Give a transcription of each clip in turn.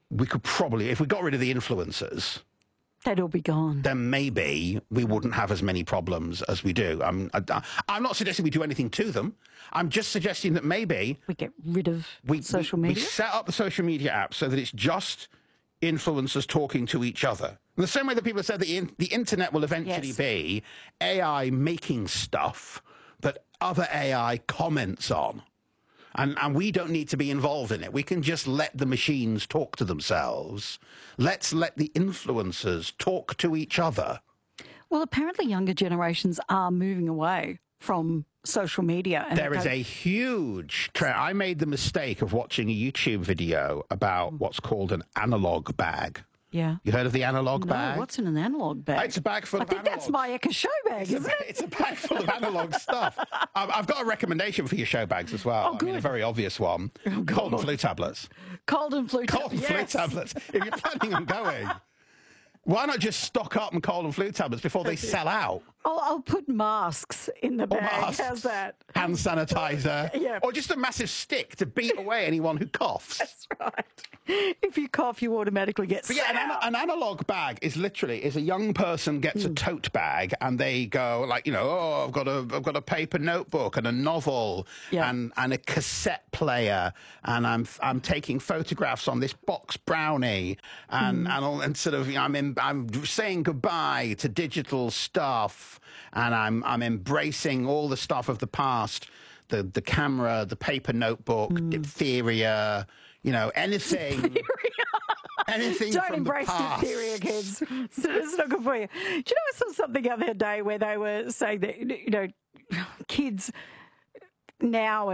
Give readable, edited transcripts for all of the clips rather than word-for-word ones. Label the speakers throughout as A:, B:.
A: we could probably, if we got rid of the influencers,
B: they'd all be gone.
A: then maybe we wouldn't have as many problems as we do. I'm not suggesting we do anything to them. I'm just suggesting that maybe
B: we get rid of social media.
A: We set up the social media app so that it's just influencers talking to each other. In the same way that people have said that the internet will eventually be AI making stuff that other AI comments on. And we don't need to be involved in it. We can just let the machines talk to themselves. Let's let the influencers talk to each other.
B: Well, apparently younger generations are moving away from social media. And
A: there is a huge trend. I made the mistake of watching a YouTube video about what's called an analog bag.
B: Yeah.
A: You heard of the analog bag?
B: What's in an analog bag?
A: It's a bag full of
B: I think that's my Eka show bag, isn't it?
A: It's a bag full of analog stuff. I've got a recommendation for your show bags as well.
B: Oh, good.
A: I mean, a very obvious one.
B: Oh,
A: cold and flu tablets.
B: Cold and flu tablets.
A: Cold and flu tablets. If you're planning on going, why not just stock up on cold and flu tablets before they sell out?
B: I'll put masks in the bag.
A: Masks,
B: how's that?
A: Hand sanitizer.
B: Yeah.
A: Or just a massive stick to beat away anyone who coughs.
B: That's right. If you cough, you automatically get sick.
A: Yeah, an analog bag is literally a young person gets a tote bag and they go like, oh, I've got a paper notebook and a novel and a cassette player and I'm taking photographs on this box brownie and sort of I'm saying goodbye to digital stuff and I'm embracing all the stuff of the past, the camera, the paper notebook, diphtheria. Anything. Anything
B: Don't
A: from
B: embrace
A: the past.
B: diphtheria, kids. It's not good for you. Do you know, I saw something the other day where they were saying that, kids now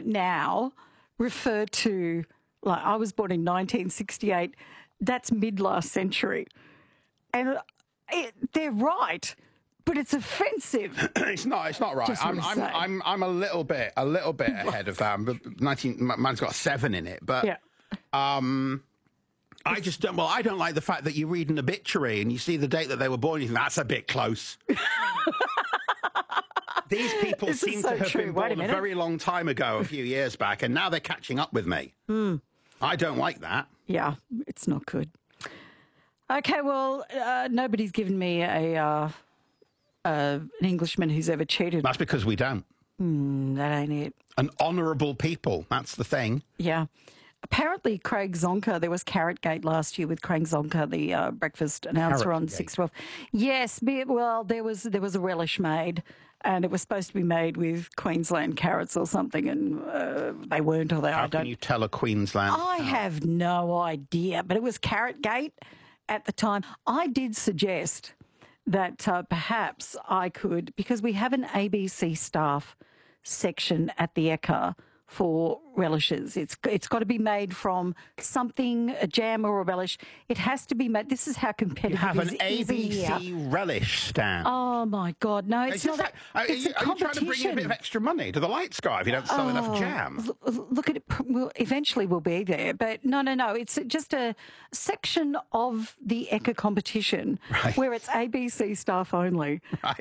B: refer to, like, I was born in 1968. That's mid-last century. And they're right. But it's offensive.
A: It's not right. I'm a little bit ahead of that. But mine's got 7 in it. But I just don't. Well, I don't like the fact that you read an obituary and you see the date that they were born. You think that's a bit close. These people seem to have been born a very long time ago, a few years back, and now they're catching up with me. I don't like that.
B: Yeah, it's not good. Okay, well, nobody's given me an Englishman who's ever cheated.
A: That's because we don't.
B: That ain't it.
A: An honourable people. That's the thing.
B: Yeah. Apparently, Craig Zonka, there was Carrotgate last year with Craig Zonka, the breakfast announcer on 612. Yes, well, there was a relish made, and it was supposed to be made with Queensland carrots or something, and they weren't. Or they,
A: How can you tell a Queensland?
B: I have no idea, but it was Carrotgate at the time. I did suggest that perhaps I could, because we have an ABC staff section at the Ekka for relishes. It's got to be made from something, a jam or a relish. It has to be made. This is how competitive
A: you have an
B: it is
A: ABC relish stand.
B: Oh my God, no! It's not that. It's a competition.
A: Are you trying to bring in a bit of extra money to the lights guy if you don't sell enough jam?
B: Look at it. Well, eventually we'll be there, but no. It's just a section of the Ekka competition where it's ABC staff only,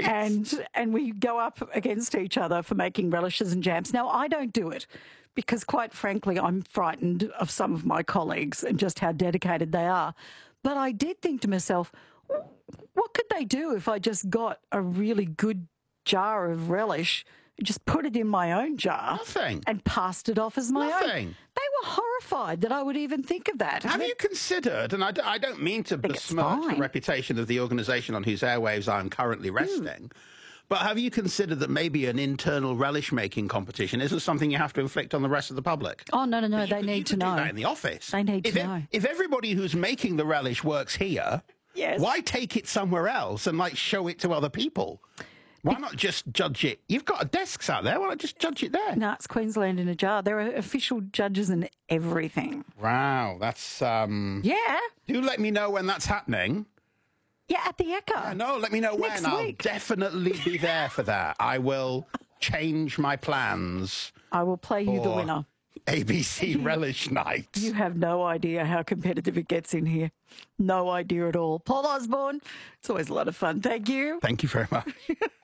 B: and we go up against each other for making relishes and jams. Now I don't do it, because quite frankly, I'm frightened of some of my colleagues and just how dedicated they are. But I did think to myself, what could they do if I just got a really good jar of relish, just put it in my own jar and passed it off as my own? They were horrified that I would even think of that.
A: Have you considered, and I don't mean to besmirch the reputation of the organisation on whose airwaves I'm currently resting, but have you considered that maybe an internal relish-making competition isn't something you have to inflict on the rest of the public?
B: Oh, no, they need to know.
A: Do that in the office.
B: They need to know.
A: If everybody who's making the relish works here, why take it somewhere else and, show it to other people? Why not just judge it? You've got desks out there. Why not just judge it there?
B: No, it's Queensland in a jar. There are official judges and everything.
A: Wow, that's...
B: Yeah.
A: Do let me know when that's happening.
B: Yeah, at the Ekka.
A: No, let me know when. I'll definitely be there for that. I will change my plans.
B: I will play you the winner.
A: ABC Relish Night.
B: You have no idea how competitive it gets in here. No idea at all. Paul Osborne, it's always a lot of fun. Thank you.
A: Thank you very much.